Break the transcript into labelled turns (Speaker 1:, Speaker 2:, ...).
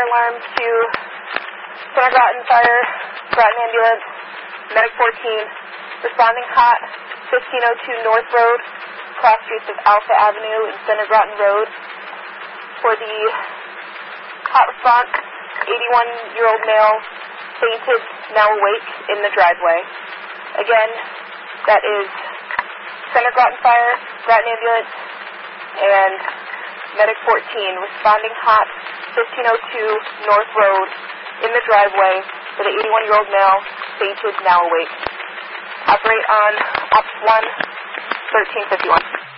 Speaker 1: alarm to Center Groton Fire, Groton Ambulance, Medic 14, responding hot, 1502 North Road, cross streets of Alpha Avenue and Center Groton Road. For the hot response, 81-year-old male fainted, now awake in the driveway. Again, that is Center Groton Fire, Groton Ambulance, and Medic 14, responding hot, 1502 North Road, in the driveway, with an 81-year-old male, fainted, now awake. Operate on Ops 1, 1351.